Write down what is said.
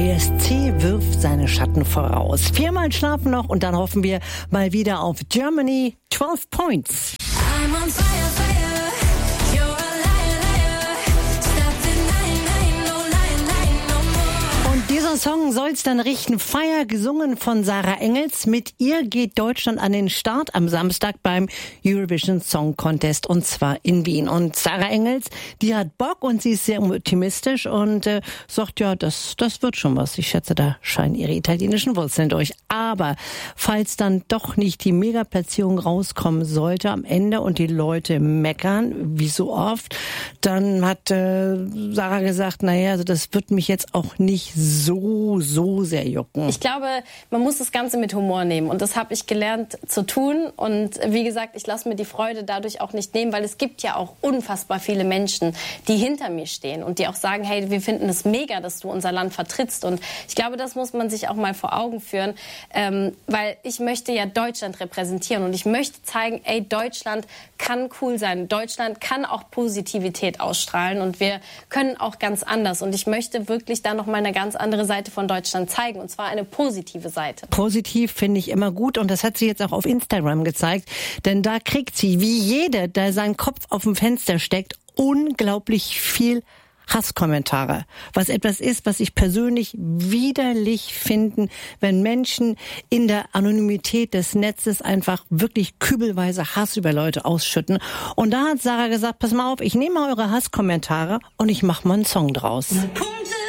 ESC wirft seine Schatten voraus. 4-mal schlafen noch und dann hoffen wir mal wieder auf Germany 12 Points. I'm on fire, fire. You're a liar, liar. Stop denying, no lying, lying no more. Und dieser Song soll's dann richten. Fire, gesungen von Sarah Engels. Mit ihr geht Deutschland an den Start am Samstag beim Eurovision Song Contest und zwar in Wien. Und Sarah Engels, die hat Bock und sie ist sehr optimistisch und sagt, ja, das wird schon was. Ich schätze, da scheinen ihre italienischen Wurzeln durch. Aber falls dann doch nicht die Mega-Platzierung rauskommen sollte am Ende und die Leute meckern, wie so oft, dann hat Sarah gesagt, naja, also das wird mich jetzt auch nicht so sehr jucken. Ich glaube, man muss das Ganze mit Humor nehmen und das habe ich gelernt zu tun und wie gesagt, ich lasse mir die Freude dadurch auch nicht nehmen, weil es gibt ja auch unfassbar viele Menschen, die hinter mir stehen und die auch sagen, hey, wir finden es mega, dass du unser Land vertrittst und ich glaube, das muss man sich auch mal vor Augen führen, weil ich möchte ja Deutschland repräsentieren und ich möchte zeigen, ey, Deutschland kann cool sein, Deutschland kann auch Positivität ausstrahlen und wir können auch ganz anders und ich möchte wirklich da noch mal eine ganz andere Seite von Deutschland zeigen und zwar eine positive Seite. Positiv finde ich immer gut und das hat sie jetzt auch auf Instagram gezeigt, denn da kriegt sie, wie jeder, der seinen Kopf auf dem Fenster steckt, unglaublich viel Hasskommentare, was etwas ist, was ich persönlich widerlich finde, wenn Menschen in der Anonymität des Netzes einfach wirklich kübelweise Hass über Leute ausschütten. Und da hat Sarah gesagt, pass mal auf, ich nehme eure Hasskommentare und ich mache mal einen Song draus.